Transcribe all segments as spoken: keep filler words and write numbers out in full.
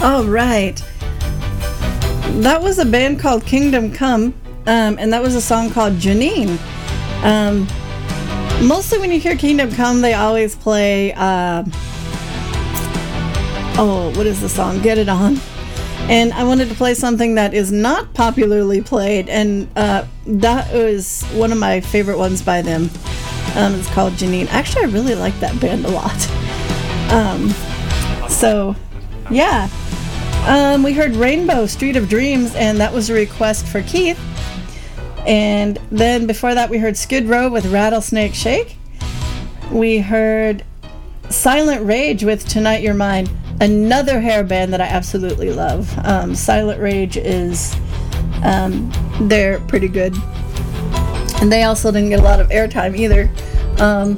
All right. That was a band called Kingdom Come, um, and that was a song called Janine. Um, mostly when you hear Kingdom Come, they always play, uh, oh, what is the song? Get It On. And I wanted to play something that is not popularly played, and uh, that was one of my favorite ones by them. Um, it's called Janine. Actually, I really like that band a lot. Um, so, yeah. Um, we heard Rainbow, Street of Dreams, and that was a request for Keith. And then before that, we heard Skid Row with Rattlesnake Shake. We heard Silent Rage with Tonight You're Mine, another hair band that I absolutely love. Um, Silent Rage is, um, they're pretty good. And they also didn't get a lot of airtime either. Um,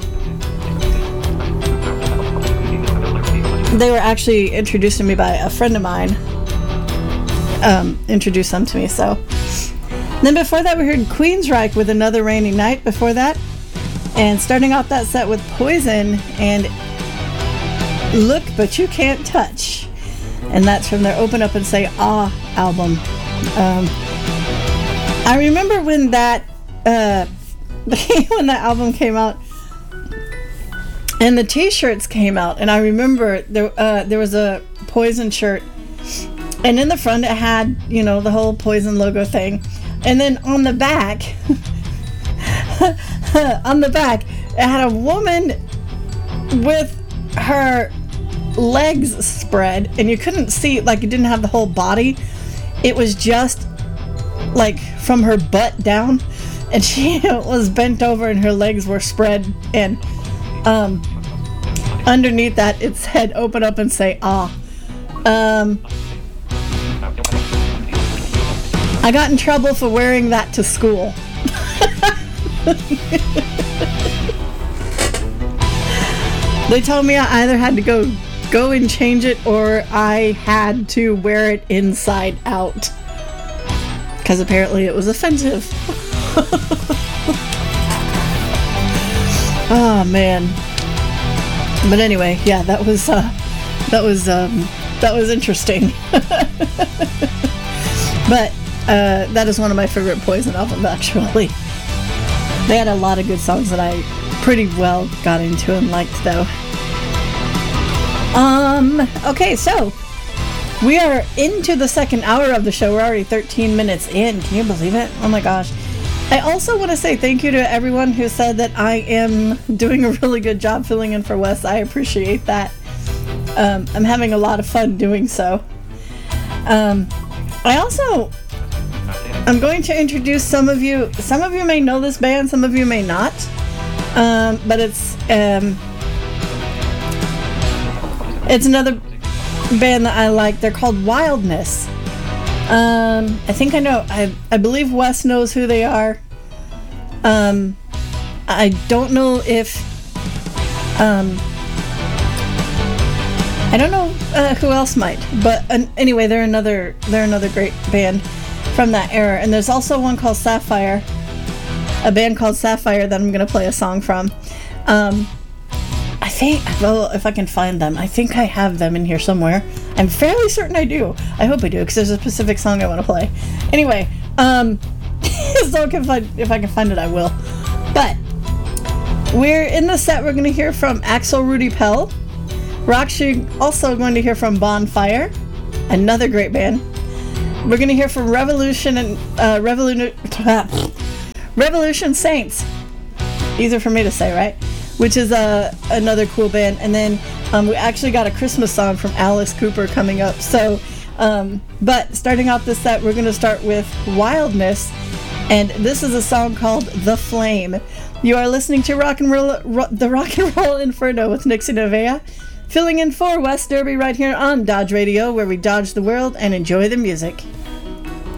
they were actually introduced to me by a friend of mine. Um, introduced them to me, so. Then before that, we heard Queensryche with Another Rainy Night before that. And starting off that set with Poison and Look But You Can't Touch. And that's from their Open Up and Say Ah album. Um, I remember when that uh, when that album came out and the t-shirts came out, and I remember there uh, there was a Poison shirt, and in the front it had, you know, the whole Poison logo thing, and then on the back on the back it had a woman with her legs spread, and you couldn't see, like, it didn't have the whole body, it was just like from her butt down, and she was bent over and her legs were spread, and um underneath that it said Open Up and Say Ah. um I got in trouble for wearing that to school. They told me I either had to go go and change it, or I had to wear it inside out, because apparently it was offensive. Oh man. But anyway, yeah, that was uh, that was um, that was interesting. But uh, that is one of my favorite Poison albums, actually. They had a lot of good songs that I pretty well got into and liked, though. Um, okay, so we are into the second hour of the show. We're already thirteen minutes in. Can you believe it? Oh my gosh. I also want to say thank you to everyone who said that I am doing a really good job filling in for Wes. I appreciate that. Um, I'm having a lot of fun doing so. Um, I also, I'm going to introduce some of you. Some of you may know this band, some of you may not. Um, but it's um, it's another band that I like. They're called Wildness. Um, I think I know. I I believe Wes knows who they are. Um, I don't know if. Um, I don't know uh, who else might, but uh, anyway, they're another they're another great band from that era. And there's also one called Sapphire, a band called Sapphire that I'm gonna play a song from. Um, I think, well, if I can find them, I think I have them in here somewhere. I'm fairly certain I do. I hope I do, because there's a specific song I want to play. Anyway, um, so if I, if I can find it, I will. But we're in the set. We're going to hear from Axel Rudy Pell. We're actually also going to hear from Bonfire, another great band. We're going to hear from Revolution and uh, Revolution Revolution Saints. Easier for me to say, right? Which is uh, another cool band. And then um, we actually got a Christmas song from Alice Cooper coming up. So, um, but starting off this set, we're going to start with Wildness. And this is a song called The Flame. You are listening to Rock and Roll, ro- the Rock and Roll Inferno with Nixie Nevaeh, filling in for Wes Derby right here on Dodge Radio, where we dodge the world and enjoy the music.